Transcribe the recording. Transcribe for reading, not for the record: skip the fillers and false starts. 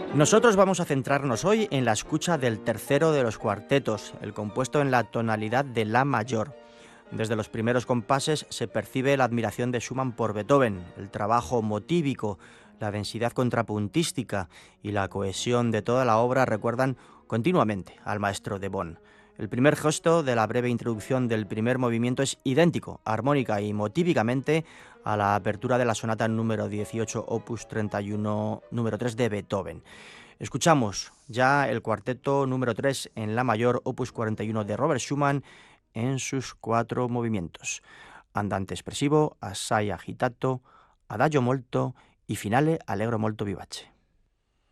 Nosotros vamos a centrarnos hoy en la escucha del tercero de los cuartetos, el compuesto en la tonalidad de la mayor. Desde los primeros compases se percibe la admiración de Schumann por Beethoven, el trabajo motívico, la densidad contrapuntística y la cohesión de toda la obra recuerdan continuamente al maestro de Bonn. El primer gesto de la breve introducción del primer movimiento es idéntico, armónica y motívicamente, a la apertura de la sonata número 18, opus 31, número 3 de Beethoven. Escuchamos ya el cuarteto número 3 en la mayor, opus 41 de Robert Schumann, en sus 4 movimientos: andante espressivo, assai agitato, adagio molto y finale allegro molto vivace.